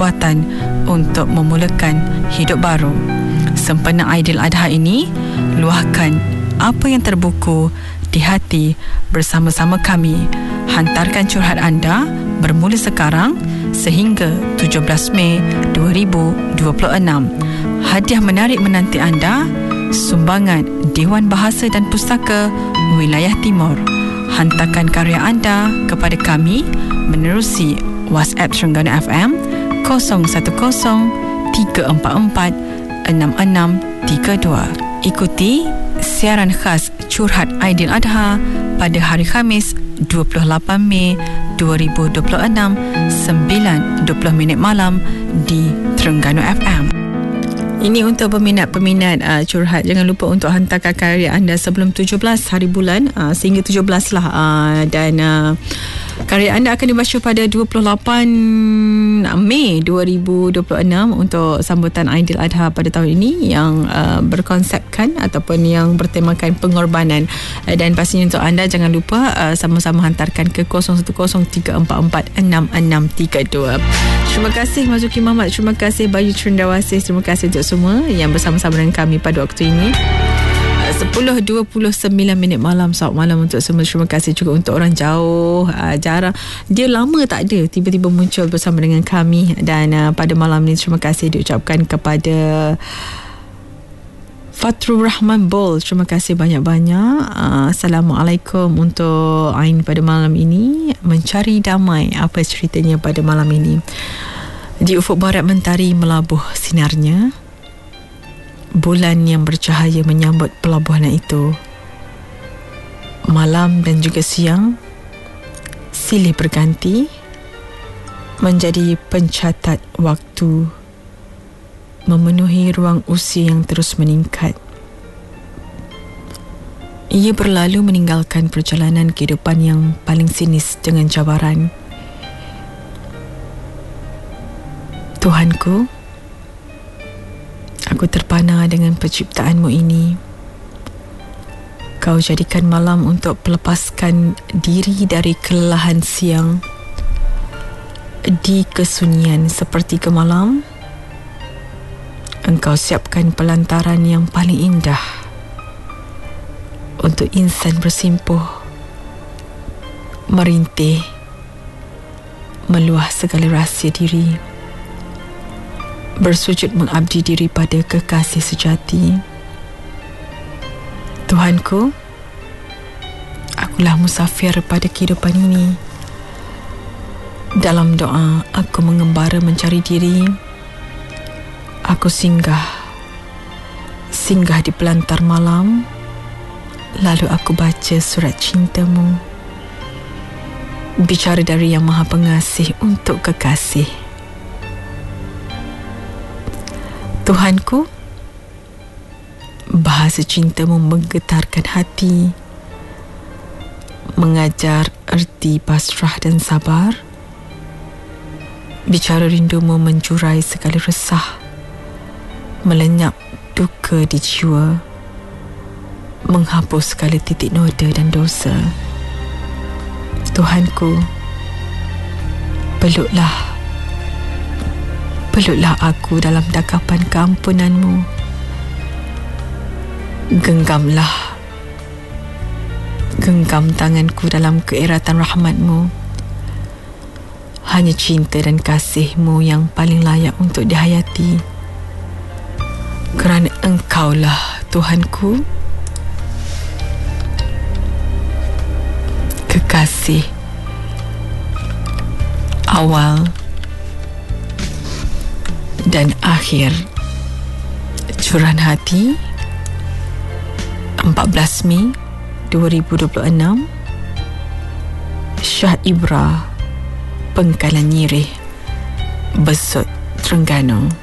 kekuatan untuk memulakan hidup baru. Sempena Aidiladha ini, luahkan apa yang terbuku di hati bersama-sama kami. Hantarkan curhat anda bermula sekarang sehingga 17 Mei 2026. Hadiah menarik menanti anda, sumbangan Dewan Bahasa dan Pustaka Wilayah Timur. Hantarkan karya anda kepada kami menerusi WhatsApp Terengganu FM 010-344-6632. Ikuti siaran khas Curhat Aidiladha pada hari Khamis 28 Mei 2026 9:20 malam di Terengganu FM. Ini untuk peminat-peminat curhat. Jangan lupa untuk hantarkan karya anda sebelum 17 hari bulan sehingga 17 lah. Dan karya anda akan dibaca pada 28 Mei 2026 untuk sambutan Aidiladha pada tahun ini yang berkonsepkan ataupun yang bertemakan pengorbanan. Dan pastinya untuk anda jangan lupa sama-sama hantarkan ke 0103446632. Terima kasih Mazuki Muhammad, terima kasih Bayu Cenderawasih, terima kasih untuk semua yang bersama-sama dengan kami pada waktu ini. 10:29 malam. Selamat malam untuk semua. Terima kasih juga untuk orang jauh, jarang, dia lama tak ada, tiba-tiba muncul bersama dengan kami. Dan pada malam ni terima kasih diucapkan kepada Fatrul Rahman Bol. Terima kasih banyak-banyak. Assalamualaikum untuk Ain pada malam ini. Mencari damai, apa ceritanya pada malam ini? Di ufuk barat mentari melabuh sinarnya. Bulan yang bercahaya menyambut pelabuhanan itu. Malam dan juga siang silih berganti menjadi pencatat waktu memenuhi ruang usia yang terus meningkat. Ia berlalu meninggalkan perjalanan kehidupan yang paling sinis dengan cabaran. Tuhanku, aku terpana dengan penciptaanmu ini. Kau jadikan malam untuk melepaskan diri dari kelelahan siang. Di kesunyian seperti malam, Engkau siapkan pelantaran yang paling indah untuk insan bersimpuh, merintih, meluah segala rahsia diri, bersujud mengabdi diri pada kekasih sejati. Tuhanku, akulah musafir pada kehidupan ini. Dalam doa, aku mengembara mencari diri. Aku singgah di pelantar malam, lalu aku baca surat cintamu, bicara dari Yang Maha Pengasih untuk kekasih. Tuhanku, bahasa cintamu menggetarkan hati, mengajar erti pasrah dan sabar. Bicara rindumu menjurai segala resah, melenyap duka di jiwa, menghapus segala titik noda dan dosa. Tuhanku, peluklah aku dalam dakapan keampunanmu. Genggam tanganku dalam keeratan rahmatmu. Hanya cinta dan kasihmu yang paling layak untuk dihayati. Kerana Engkaulah Tuhanku, kekasih awal dan akhir. Curahan hati 14 Mei 2026. Syah Ibra, Pengkalan Nyirih, Besut, Terengganu.